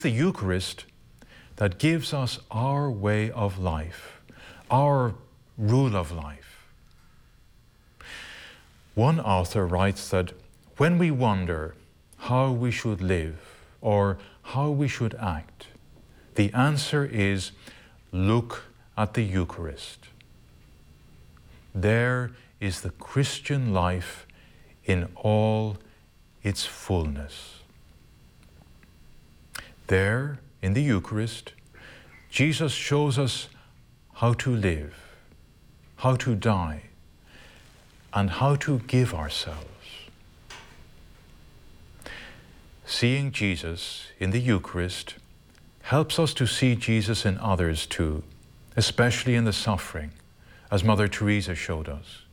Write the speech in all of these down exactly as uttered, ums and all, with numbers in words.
the Eucharist that gives us our way of life, our rule of life. One author writes that when we wonder how we should live or how we should act, the answer is look at the Eucharist. There is the Christian life in all its fullness. There, in the Eucharist, Jesus shows us how to live, how to die, and how to give ourselves. Seeing Jesus in the Eucharist helps us to see Jesus in others too, especially in the suffering, as Mother Teresa showed us.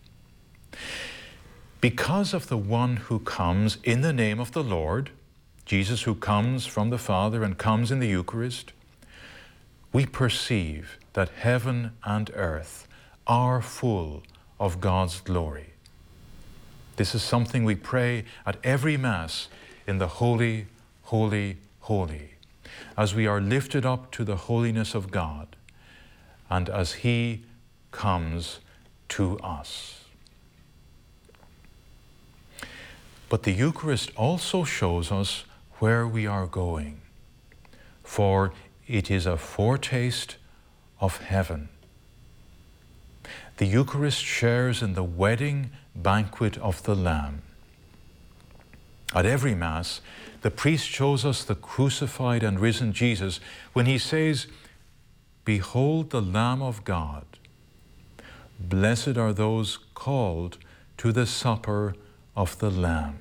Because of the one who comes in the name of the Lord, Jesus who comes from the Father and comes in the Eucharist, we perceive that heaven and earth are full of God's glory. This is something we pray at every Mass in the Holy, Holy, Holy, as we are lifted up to the holiness of God and as He comes to us. But the Eucharist also shows us where we are going, for it is a foretaste of heaven. The Eucharist shares in the wedding banquet of the Lamb. At every Mass, the priest shows us the crucified and risen Jesus when he says, "Behold the Lamb of God. Blessed are those called to the supper of the Lamb."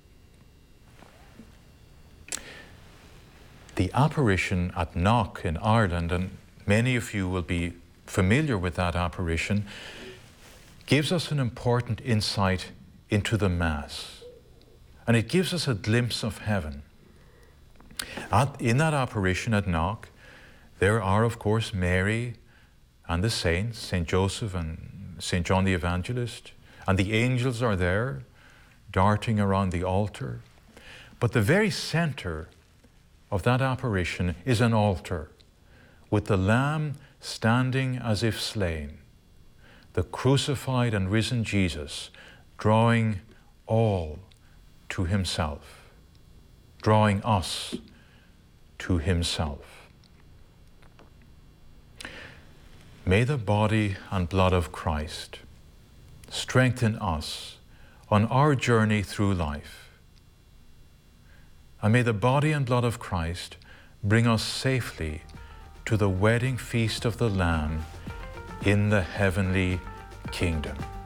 The apparition at Knock in Ireland, and many of you will be familiar with that apparition, gives us an important insight into the Mass. And it gives us a glimpse of heaven. At, in that apparition at Knock, there are, of course, Mary and the saints, Saint Joseph and Saint John the Evangelist, and the angels are there, darting around the altar. But the very center of that apparition is an altar, with the Lamb standing as if slain, the crucified and risen Jesus drawing all to Himself, drawing us to Himself. May the body and blood of Christ strengthen us on our journey through life. And may the body and blood of Christ bring us safely to the wedding feast of the Lamb in the heavenly kingdom.